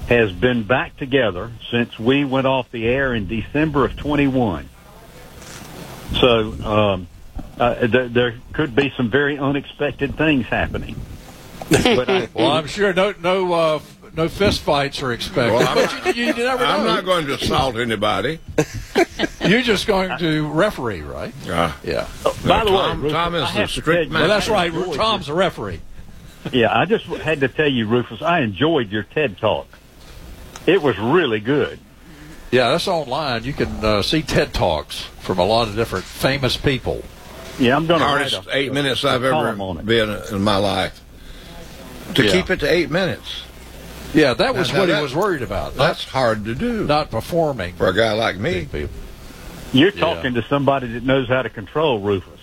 has been back together since we went off the air in December of 21. So there could be some very unexpected things happening. But well, I'm sure no fist fights are expected. Well, you never know. I'm not going to assault anybody. You're just going to referee, right? Yeah. By the way, Rufus, Tom is I the have to strict tell you, man. Well, that's right. Tom's a referee. Yeah, I just had to tell you, Rufus, I enjoyed your TED Talk. It was really good. Yeah, that's online. You can see TED Talks from a lot of different famous people. Yeah, I'm going to hardest 8 minutes I've ever been in my life. To keep it to 8 minutes. Yeah, that was what he was worried about. That's hard to do. Not performing. For a guy like me. You're talking to somebody that knows how to control Rufus.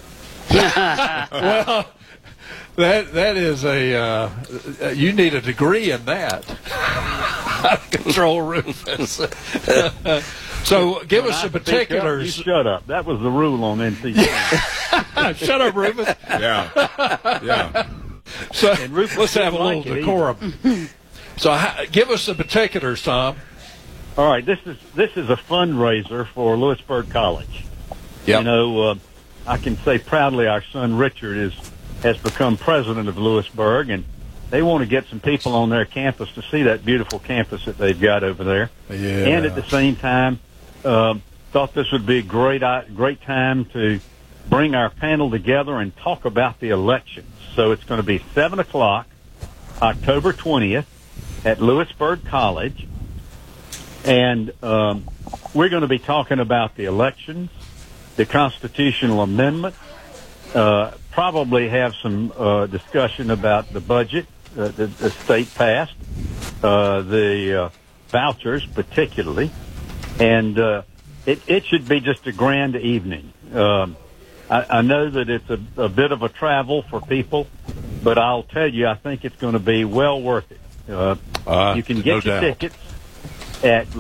Well, that is you need a degree in that. How to control Rufus. So give us the particulars. You shut up. That was the rule on NCC. Shut up, Rufus. Yeah. So let's have a little decorum. So give us the particulars, Tom. All right, this is a fundraiser for Lewisburg College. Yep. You know, I can say proudly our son Richard has become president of Lewisburg, and they want to get some people on their campus to see that beautiful campus that they've got over there. Yeah. And at the same time, thought this would be a great time to bring our panel together and talk about the elections. So it's going to be 7 o'clock, October 20th, at Lewisburg College. And we're going to be talking about the elections, the constitutional amendment, probably have some discussion about the budget the state passed, the vouchers particularly, and it should be just a grand evening. I know that it's a bit of a travel for people, but I'll tell you, I think it's going to be well worth it. You can get your tickets at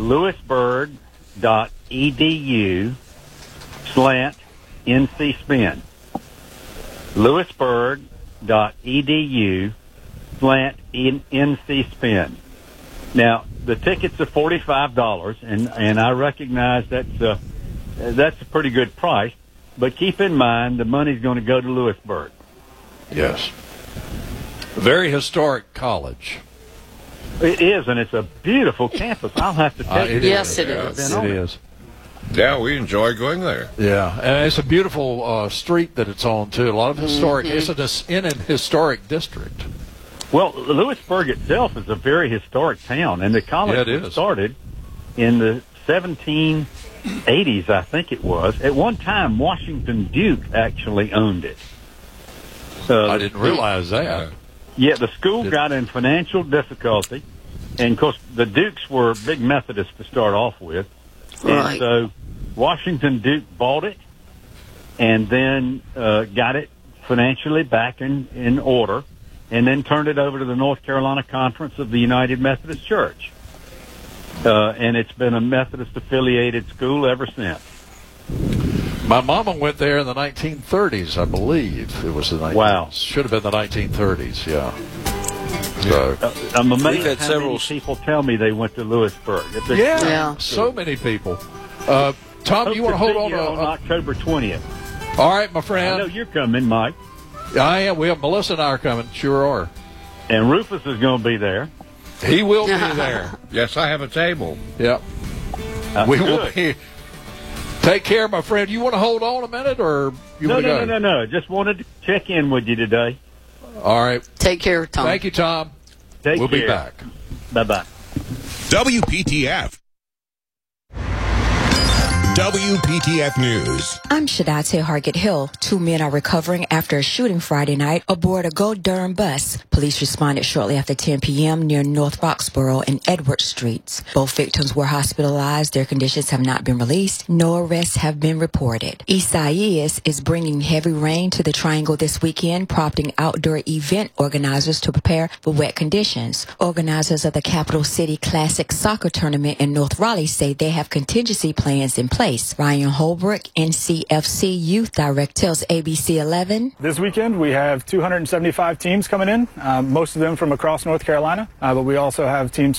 lewisburg.edu/NCSpin. lewisburg.edu/NCSpin. Now, the tickets are $45, and I recognize that's a pretty good price, but keep in mind the money's going to go to Lewisburg. Yes. A very historic college. It is, and it's a beautiful campus. I'll have to tell you. Yes, it is. It is. Yeah, we enjoy going there. Yeah, and it's a beautiful street that it's on, too. A lot of historic. It's in an historic district. Well, Lewisburg itself is a very historic town, and the college was started in the 1780s, I think it was. At one time, Washington Duke actually owned it. I didn't realize that. Yeah, the school got in financial difficulty, and, of course, the Dukes were big Methodists to start off with. Right. And so Washington Duke bought it and then got it financially back in order, and then turned it over to the North Carolina Conference of the United Methodist Church. And it's been a Methodist-affiliated school ever since. My mama went there in the 1930s, I believe. It was the 1930s. Wow. Should have been the 1930s, yeah. So, I'm amazed how many people tell me they went to Lewisburg. Yeah, so many people. Tom, you want to hold on on October 20th? All right, my friend. I know you're coming, Mike. I am. We have Melissa and I are coming. Sure are. And Rufus is going to be there. He will be there. Yes, I have a table. Yep. We will be. Take care, my friend. You want to hold on a minute, or you want to go? No. Just wanted to check in with you today. All right. Take care, Tom. Thank you, Tom. We'll be back. Bye-bye. WPTF. WPTF News. I'm Shadate Hargett Hill. 2 men are recovering after a shooting Friday night aboard a Go Durham bus. Police responded shortly after 10 p.m. near North Roxborough and Edward Streets. Both victims were hospitalized. Their conditions have not been released. No arrests have been reported. Isaias is bringing heavy rain to the Triangle this weekend, prompting outdoor event organizers to prepare for wet conditions. Organizers of the Capital City Classic Soccer Tournament in North Raleigh say they have contingency plans in place. Ryan Holbrook, NCFC Youth Director, tells ABC 11. This weekend, we have 275 teams coming in, most of them from across North Carolina, but we also have teams